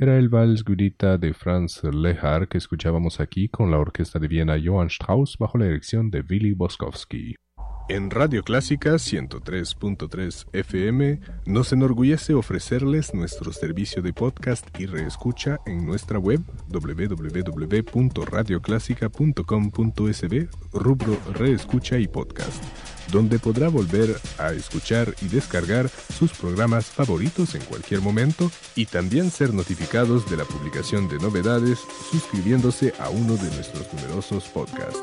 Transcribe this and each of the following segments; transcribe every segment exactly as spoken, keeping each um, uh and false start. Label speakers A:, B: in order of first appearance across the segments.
A: Era el Vals Gudita de Franz Lehár que escuchábamos aquí con la orquesta de Viena Johann Strauss bajo la dirección de Willy Boskowski. En Radio Clásica ciento tres punto tres F M nos enorgullece ofrecerles nuestro servicio de podcast y reescucha en nuestra web doble u doble u doble u punto radio clásica punto com punto es be, rubro Reescucha y Podcast, donde podrá volver a escuchar y descargar sus programas favoritos en cualquier momento y también ser notificados de la publicación de novedades suscribiéndose a uno de nuestros numerosos podcasts.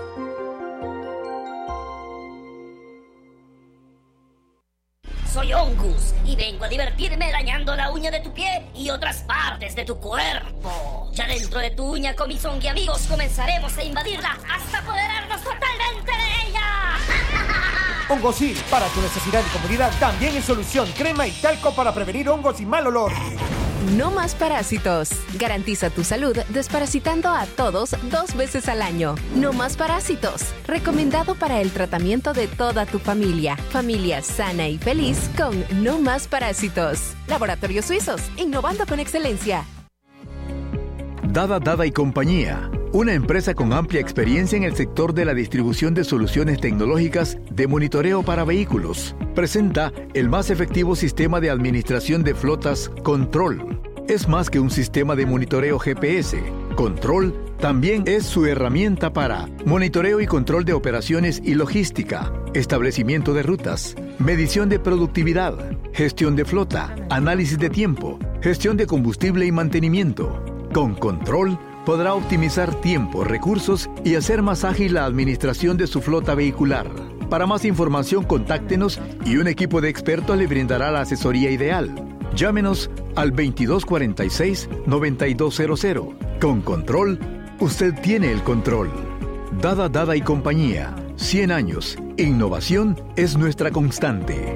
B: Soy Ongus y vengo a divertirme dañando la uña de tu pie y otras partes de tu cuerpo. Ya dentro de tu uña, con mis ongi amigos, comenzaremos a invadirla hasta apoderarnos totalmente de ella.
C: Hongosil, para tu necesidad y comodidad, también en solución, crema y talco para prevenir hongos y mal olor.
D: No más parásitos. Garantiza tu salud desparasitando a todos dos veces al año. No más parásitos. Recomendado para el tratamiento de toda tu familia. Familia sana y feliz con No más parásitos. Laboratorios Suizos, innovando con excelencia.
E: Dada Dada y Compañía, una empresa con amplia experiencia en el sector de la distribución de soluciones tecnológicas de monitoreo para vehículos, presenta el más efectivo sistema de administración de flotas Control. Es más que un sistema de monitoreo G P S. Control también es su herramienta para monitoreo y control de operaciones y logística, establecimiento de rutas, medición de productividad, gestión de flota, análisis de tiempo, gestión de combustible y mantenimiento. Con Control podrá optimizar tiempo, recursos y hacer más ágil la administración de su flota vehicular. Para más información, contáctenos y un equipo de expertos le brindará la asesoría ideal. Llámenos al veintidós cuarenta y seis, noventa y dos cero cero. Con Control, usted tiene el control. Dada Dada y Compañía. cien años. Innovación es nuestra constante.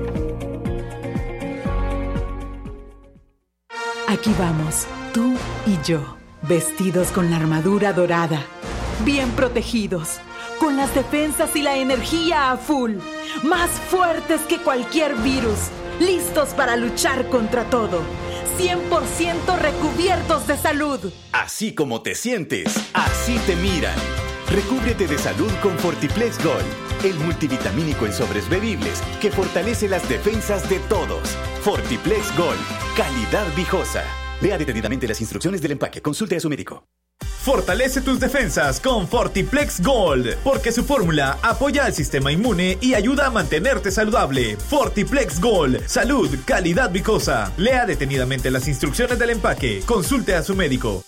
F: Aquí vamos, tú y yo, vestidos con la armadura dorada, bien protegidos, con las defensas y la energía a full, más fuertes que cualquier virus, listos para luchar contra todo, cien por ciento recubiertos de salud.
G: Así como te sientes, así te miran. Recúbrete de salud con Fortiplex Gold, el multivitamínico en sobres bebibles que fortalece las defensas de todos. Fortiplex Gold, calidad viejosa. Lea detenidamente las instrucciones del empaque. Consulte a su médico.
H: Fortalece tus defensas con Fortiplex Gold, porque su fórmula apoya al sistema inmune y ayuda a mantenerte saludable. Fortiplex Gold, salud, calidad viejosa. Lea detenidamente las instrucciones del empaque. Consulte a su médico.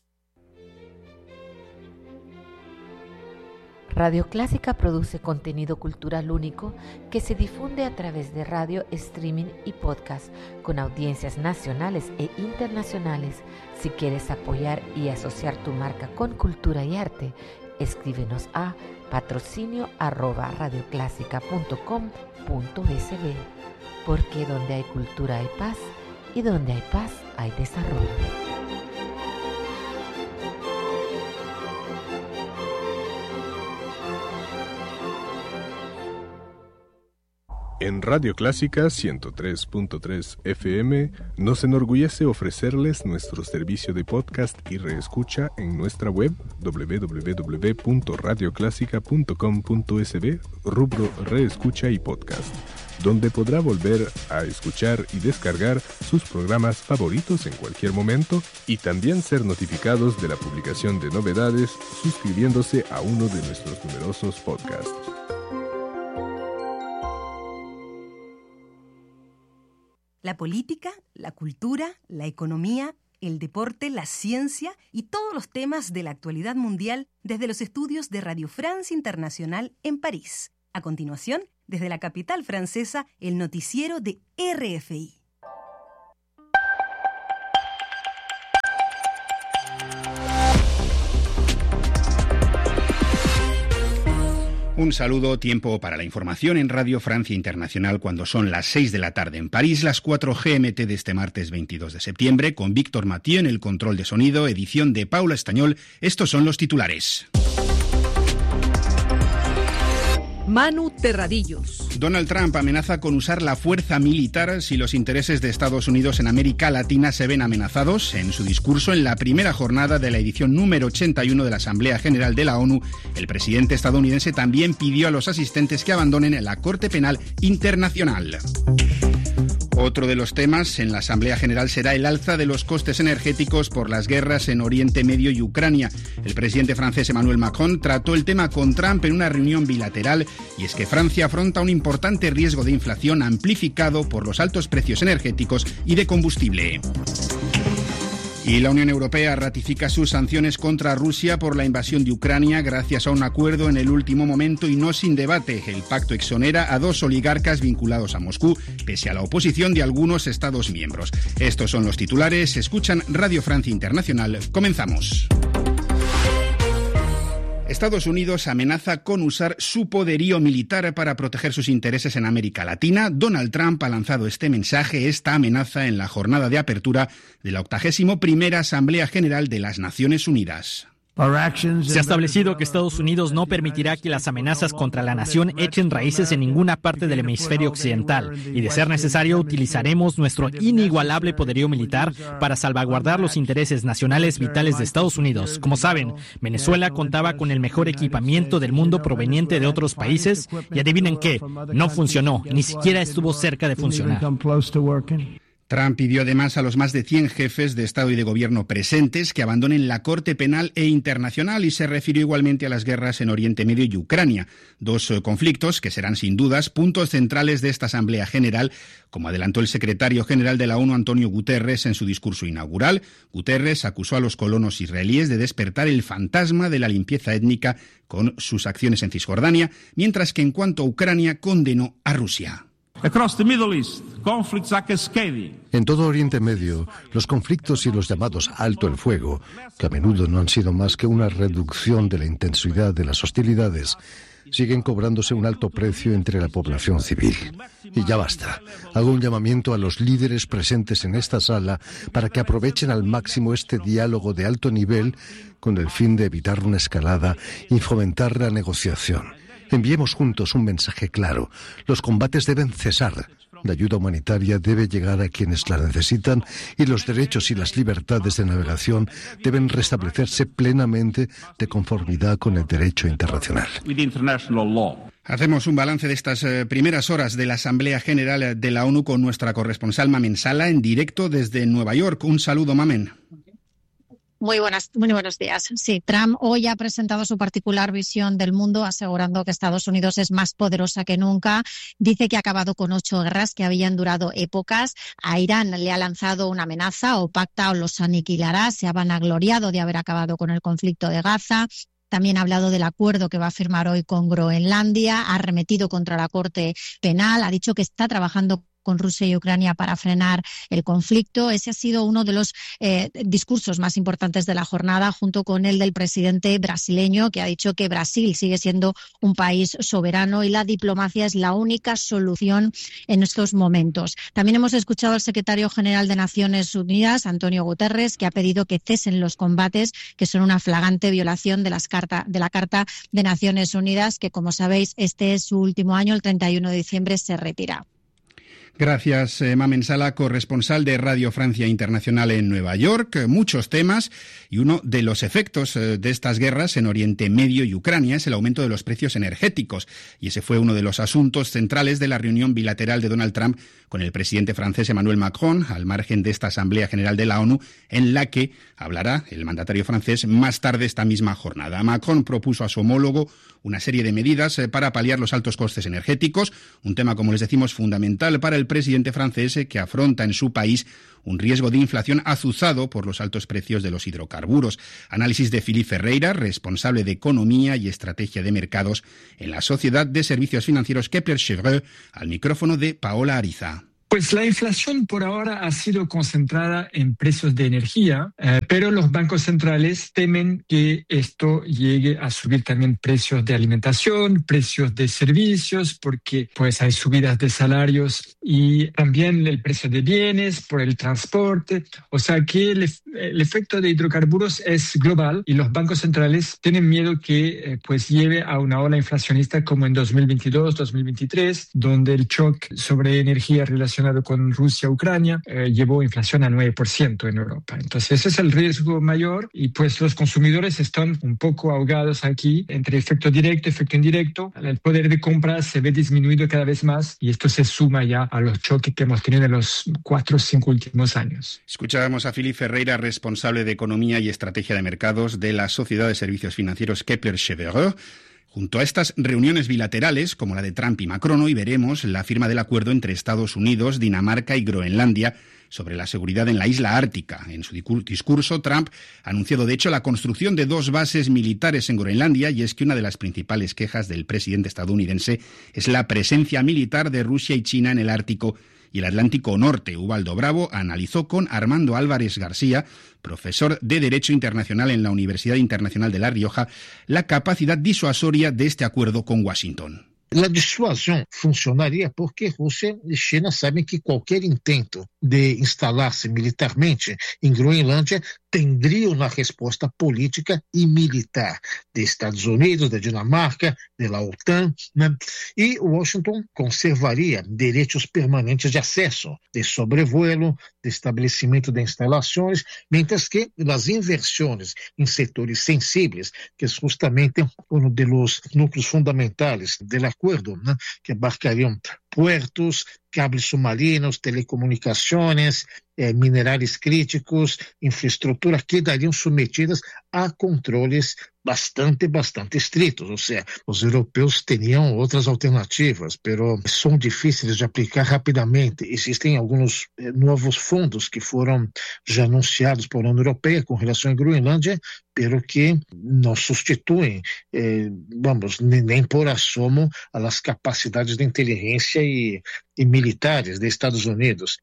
I: Radio Clásica produce contenido cultural único que se difunde a través de radio, streaming y podcast con audiencias nacionales e internacionales. Si quieres apoyar y asociar tu marca con cultura y arte, escríbenos a patrocinio arroba radioclásica punto com punto es be, porque donde hay cultura hay paz y donde hay paz hay desarrollo.
A: En Radio Clásica ciento tres punto tres F M nos enorgullece ofrecerles nuestro servicio de podcast y reescucha en nuestra web doble u doble u doble u punto radio clásica punto com punto es be, rubro Reescucha y Podcast, donde podrá volver a escuchar y descargar sus programas favoritos en cualquier momento y también ser notificados de la publicación de novedades suscribiéndose a uno de nuestros numerosos podcasts.
J: La política, la cultura, la economía, el deporte, la ciencia y todos los temas de la actualidad mundial desde los estudios de Radio France Internacional en París. A continuación, desde la capital francesa, el noticiero de R F I.
K: Un saludo, tiempo para la información en Radio Francia Internacional cuando son las seis de la tarde en París, las cuatro G M T de este martes veintidós de septiembre, con Víctor Mathieu en el control de sonido, edición de Paula Estañol. Estos son los titulares.
L: Manu Terradillos.
K: Donald Trump amenaza con usar la fuerza militar si los intereses de Estados Unidos en América Latina se ven amenazados. En su discurso en la primera jornada de la edición número ochenta y uno de la Asamblea General de la ONU, el presidente estadounidense también pidió a los asistentes que abandonen la Corte Penal Internacional. Otro de los temas en la Asamblea General será el alza de los costes energéticos por las guerras en Oriente Medio y Ucrania. El presidente francés Emmanuel Macron trató el tema con Trump en una reunión bilateral, y es que Francia afronta un importante riesgo de inflación amplificado por los altos precios energéticos y de combustible. Y la Unión Europea ratifica sus sanciones contra Rusia por la invasión de Ucrania gracias a un acuerdo en el último momento y no sin debate. El pacto exonera a dos oligarcas vinculados a Moscú, pese a la oposición de algunos Estados miembros. Estos son los titulares. Escuchan Radio Francia Internacional. Comenzamos. Estados Unidos amenaza con usar su poderío militar para proteger sus intereses en América Latina. Donald Trump ha lanzado este mensaje, esta amenaza, en la jornada de apertura de la octagésima primera Asamblea General de las Naciones Unidas.
M: Se ha establecido que Estados Unidos no permitirá que las amenazas contra la nación echen raíces en ninguna parte del hemisferio occidental y, de ser necesario, utilizaremos nuestro inigualable poderío militar para salvaguardar los intereses nacionales vitales de Estados Unidos. Como saben, Venezuela contaba con el mejor equipamiento del mundo proveniente de otros países y adivinen qué, no funcionó, ni siquiera estuvo cerca de funcionar.
K: Trump pidió además a los más de cien jefes de Estado y de Gobierno presentes que abandonen la Corte Penal e Internacional, y se refirió igualmente a las guerras en Oriente Medio y Ucrania, dos eh, conflictos que serán sin dudas puntos centrales de esta Asamblea General, como adelantó el secretario general de la ONU, Antonio Guterres, en su discurso inaugural. Guterres acusó a los colonos israelíes de despertar el fantasma de la limpieza étnica con sus acciones en Cisjordania, mientras que en cuanto a Ucrania condenó a Rusia.
N: En todo Oriente Medio, los conflictos y los llamados alto el fuego, que a menudo no han sido más que una reducción de la intensidad de las hostilidades, siguen cobrándose un alto precio entre la población civil. Y ya basta. Hago un llamamiento a los líderes presentes en esta sala para que aprovechen al máximo este diálogo de alto nivel con el fin de evitar una escalada y fomentar la negociación. Enviemos juntos un mensaje claro. Los combates deben cesar. La ayuda humanitaria debe llegar a quienes la necesitan y los derechos y las libertades de navegación deben restablecerse plenamente de conformidad con el derecho internacional.
K: Hacemos un balance de estas eh, primeras horas de la Asamblea General de la ONU con nuestra corresponsal Mamen Sala en directo desde Nueva York. Un saludo, Mamen.
O: Muy buenas, muy buenos días. Sí, Trump hoy ha presentado su particular visión del mundo, asegurando que Estados Unidos es más poderosa que nunca. Dice que ha acabado con ocho guerras que habían durado épocas. A Irán le ha lanzado una amenaza: o pacta o los aniquilará. Se ha vanagloriado de haber acabado con el conflicto de Gaza. También ha hablado del acuerdo que va a firmar hoy con Groenlandia. Ha arremetido contra la Corte Penal. Ha dicho que está trabajando con Rusia y Ucrania para frenar el conflicto. Ese ha sido uno de los eh, discursos más importantes de la jornada, junto con el del presidente brasileño, que ha dicho que Brasil sigue siendo un país soberano y la diplomacia es la única solución en estos momentos. También hemos escuchado al secretario general de Naciones Unidas, Antonio Guterres, que ha pedido que cesen los combates, que son una flagrante violación de, las carta, de la Carta de Naciones Unidas, que, como sabéis, este es su último año, el treinta y uno de diciembre se retira.
K: Gracias, eh, Mamen Sala, corresponsal de Radio Francia Internacional en Nueva York. Muchos temas, y uno de los efectos eh, de estas guerras en Oriente Medio y Ucrania es el aumento de los precios energéticos. Y ese fue uno de los asuntos centrales de la reunión bilateral de Donald Trump con el presidente francés Emmanuel Macron, al margen de esta Asamblea General de la ONU, en la que hablará el mandatario francés más tarde esta misma jornada. Macron propuso a su homólogo una serie de medidas eh, para paliar los altos costes energéticos, un tema, como les decimos, fundamental para el presidente francés, que afronta en su país un riesgo de inflación azuzado por los altos precios de los hidrocarburos. Análisis de Philippe Ferreira, responsable de Economía y Estrategia de Mercados en la Sociedad de Servicios Financieros Kepler Chevreux, al micrófono de Paola Ariza.
L: Pues la inflación por ahora ha sido concentrada en precios de energía, eh, pero los bancos centrales temen que esto llegue a subir también precios de alimentación, precios de servicios, porque pues hay subidas de salarios y también el precio de bienes por el transporte. O sea que el, el efecto de hidrocarburos es global y los bancos centrales tienen miedo que eh, pues lleve a una ola inflacionista como en dos mil veintidós, dos mil veintitrés, donde el shock sobre energía relacionado con Rusia-Ucrania eh, llevó inflación a nueve por ciento en Europa. Entonces ese es el riesgo mayor y pues los consumidores están un poco ahogados aquí entre efecto directo y efecto indirecto. El poder de compra se ve disminuido cada vez más y esto se suma ya a los choques que hemos tenido en los cuatro o cinco últimos años.
K: Escuchábamos a Philippe Ferreira, responsable de Economía y Estrategia de Mercados de la Sociedad de Servicios Financieros Kepler Cheuvreux. Junto a estas reuniones bilaterales, como la de Trump y Macron, hoy veremos la firma del acuerdo entre Estados Unidos, Dinamarca y Groenlandia sobre la seguridad en la isla ártica. En su discurso, Trump ha anunciado, de hecho, la construcción de dos bases militares en Groenlandia, y es que una de las principales quejas del presidente estadounidense es la presencia militar de Rusia y China en el Ártico y el Atlántico Norte. Ubaldo Bravo analizó con Armando Álvarez García, profesor de Derecho Internacional en la Universidad Internacional de La Rioja, la capacidad disuasoria de este acuerdo con Washington.
P: La disuasión funcionaría porque Rusia y China saben que cualquier intento de instalarse militarmente en Groenlandia tendría una respuesta política y militar de Estados Unidos, de Dinamarca, de la OTAN, ¿no? Y Washington conservaría derechos permanentes de acceso, de sobrevuelo, de establecimiento de instalaciones, mientras que las inversiones en sectores sensibles, que es justamente uno de los núcleos fundamentales del acuerdo, ¿no? Que abarcarían puertos, cables submarinos, telecomunicaciones, eh, minerales críticos, infraestructuras, quedariam sometidas a controles bastante, bastante estrictos. O sea, os europeus teriam outras alternativas, pero são difíceis de aplicar rapidamente. Existem alguns eh, novos fundos que foram já anunciados por União Europeia com relação à Groenlândia, pero que não substituem, eh, vamos, nem, nem por assomo a las capacidades de inteligência e, e militares de Estados Unidos.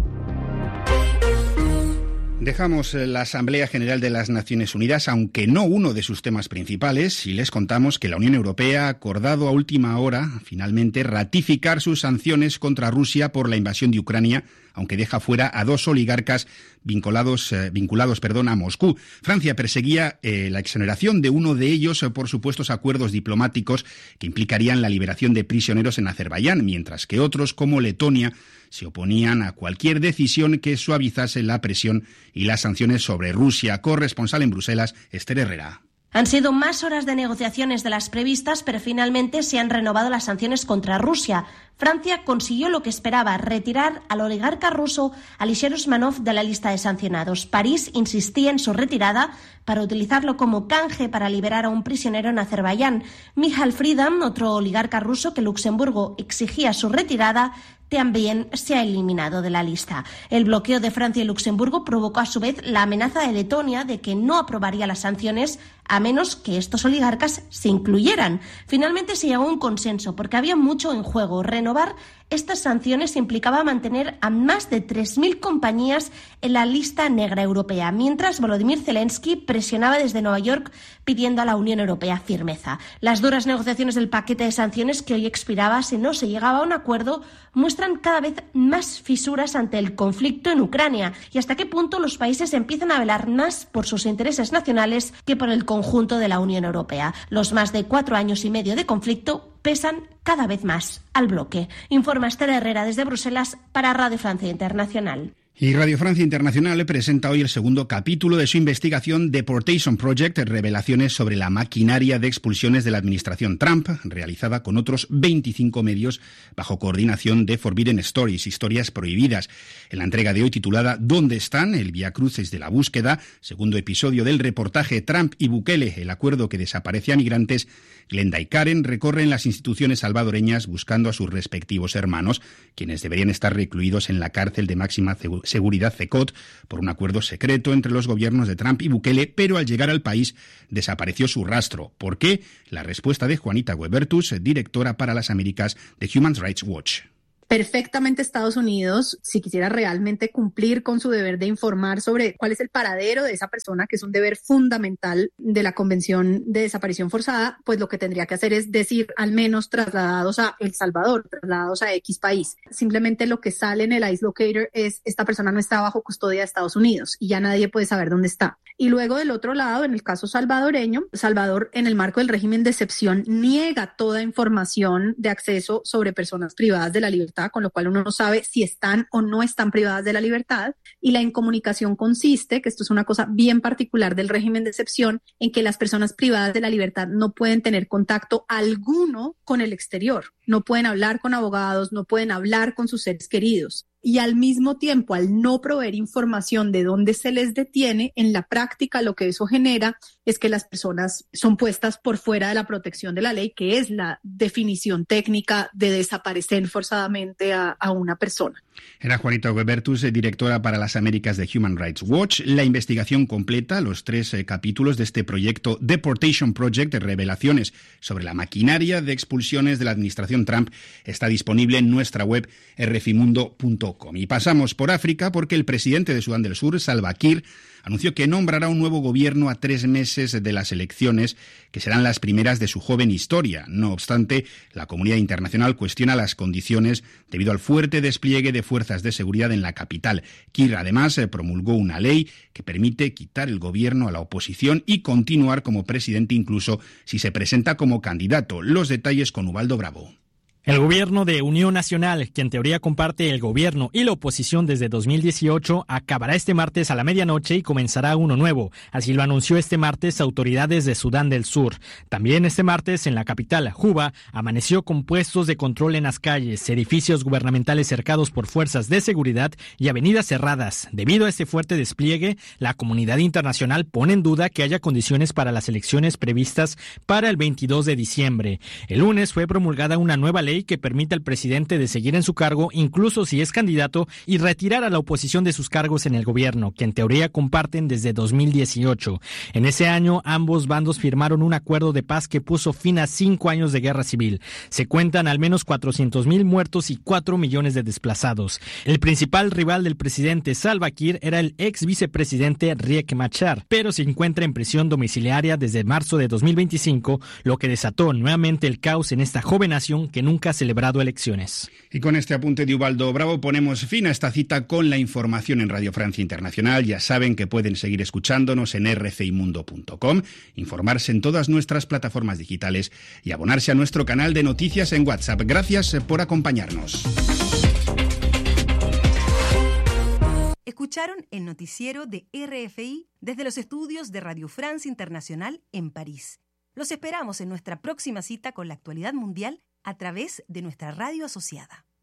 K: Dejamos la Asamblea General de las Naciones Unidas, aunque no uno de sus temas principales, y les contamos que la Unión Europea ha acordado a última hora, finalmente, ratificar sus sanciones contra Rusia por la invasión de Ucrania, aunque deja fuera a dos oligarcas vinculados, eh, vinculados perdón, a Moscú. Francia perseguía eh, la exoneración de uno de ellos eh, por supuestos acuerdos diplomáticos que implicarían la liberación de prisioneros en Azerbaiyán, mientras que otros, como Letonia, se oponían a cualquier decisión que suavizase la presión y las sanciones sobre Rusia. Corresponsal en Bruselas, Esther Herrera.
Q: Han sido más horas de negociaciones de las previstas, pero finalmente se han renovado las sanciones contra Rusia. Francia consiguió lo que esperaba, retirar al oligarca ruso Alisher Usmanov de la lista de sancionados. París insistía en su retirada para utilizarlo como canje para liberar a un prisionero en Azerbaiyán. Michal Friedan, otro oligarca ruso que Luxemburgo exigía su retirada, también se ha eliminado de la lista. El bloqueo de Francia y Luxemburgo provocó a su vez la amenaza de Letonia de que no aprobaría las sanciones a menos que estos oligarcas se incluyeran. Finalmente se llegó a un consenso porque había mucho en juego. Renovar estas sanciones implicaba mantener a más de tres mil compañías en la lista negra europea, mientras Volodymyr Zelensky presionaba desde Nueva York pidiendo a la Unión Europea firmeza. Las duras negociaciones del paquete de sanciones que hoy expiraba si no se llegaba a un acuerdo muestran cada vez más fisuras ante el conflicto en Ucrania y hasta qué punto los países empiezan a velar más por sus intereses nacionales que por el conjunto de la Unión Europea. Los más de cuatro años y medio de conflicto pesan cada vez más al bloque. Informa Esther Herrera desde Bruselas para Radio Francia Internacional.
K: Y Radio Francia Internacional presenta hoy el segundo capítulo de su investigación Deportation Project, revelaciones sobre la maquinaria de expulsiones de la administración Trump, realizada con otros veinticinco medios bajo coordinación de Forbidden Stories, historias prohibidas. En la entrega de hoy titulada ¿Dónde están? El viacrucis de la búsqueda, segundo episodio del reportaje Trump y Bukele, el acuerdo que desaparece a migrantes, Glenda y Karen recorren las instituciones salvadoreñas buscando a sus respectivos hermanos, quienes deberían estar recluidos en la cárcel de máxima seguridad CECOT por un acuerdo secreto entre los gobiernos de Trump y Bukele, pero al llegar al país desapareció su rastro. ¿Por qué? La respuesta de Juanita Huebertus, directora para las Américas de Human Rights Watch.
R: perfectamente Estados Unidos, si quisiera realmente cumplir con su deber de informar sobre cuál es el paradero de esa persona, que es un deber fundamental de la Convención de Desaparición Forzada, pues lo que tendría que hacer es decir al menos trasladados a El Salvador, trasladados a X país. Simplemente lo que sale en el ICE Locator es esta persona no está bajo custodia de Estados Unidos y ya nadie puede saber dónde está. Y luego del otro lado, en el caso salvadoreño, Salvador en el marco del régimen de excepción niega toda información de acceso sobre personas privadas de la libertad, con lo cual uno no sabe si están o no están privadas de la libertad, y la incomunicación consiste, que esto es una cosa bien particular del régimen de excepción, en que las personas privadas de la libertad no pueden tener contacto alguno con el exterior, no pueden hablar con abogados, no pueden hablar con sus seres queridos. Y al mismo tiempo, al no proveer información de dónde se les detiene, en la práctica lo que eso genera es que las personas son puestas por fuera de la protección de la ley, que es la definición técnica de desaparecer forzadamente a, a una persona.
K: Era Juanita Hubertus, directora para las Américas de Human Rights Watch. La investigación completa, los tres eh, capítulos de este proyecto Deportation Project, revelaciones sobre la maquinaria de expulsiones de la administración Trump, está disponible en nuestra web erre efe mundo punto com. Y pasamos por África porque el presidente de Sudán del Sur, Salva Kiir, anunció que nombrará un nuevo gobierno a tres meses de las elecciones, que serán las primeras de su joven historia. No obstante, la comunidad internacional cuestiona las condiciones debido al fuerte despliegue de fuerzas de seguridad en la capital. Kiir, además, promulgó una ley que permite quitar el gobierno a la oposición y continuar como presidente incluso si se presenta como candidato. Los detalles con Ubaldo Bravo.
M: El gobierno de Unión Nacional, que en teoría comparte el gobierno y la oposición desde dos mil dieciocho, acabará este martes a la medianoche y comenzará uno nuevo. Así lo anunció este martes autoridades de Sudán del Sur. También este martes en la capital, Juba, amaneció con puestos de control en las calles, edificios gubernamentales cercados por fuerzas de seguridad y avenidas cerradas. Debido a este fuerte despliegue, la comunidad internacional pone en duda que haya condiciones para las elecciones previstas para el veintidós de diciembre. El lunes fue promulgada una nueva ley que permite al presidente de seguir en su cargo incluso si es candidato y retirar a la oposición de sus cargos en el gobierno, que en teoría comparten desde dos mil dieciocho. En ese año, ambos bandos firmaron un acuerdo de paz que puso fin a cinco años de guerra civil. Se cuentan al menos cuatrocientos mil muertos y cuatro millones de desplazados. El principal rival del presidente Salva Kiir era el ex vicepresidente Riek Machar, pero se encuentra en prisión domiciliaria desde marzo de dos mil veinticinco, lo que desató nuevamente el caos en esta joven nación que nunca ha celebrado elecciones.
K: Y con este apunte de Ubaldo Bravo ponemos fin a esta cita con la información en Radio Francia Internacional. Ya saben que pueden seguir escuchándonos en erre efe mundo punto com, informarse en todas nuestras plataformas digitales y abonarse a nuestro canal de noticias en WhatsApp. Gracias por acompañarnos.
J: Escucharon el noticiero de erre efe i desde los estudios de Radio Francia Internacional en París. Los esperamos en nuestra próxima cita con la actualidad mundial a través de nuestra radio asociada.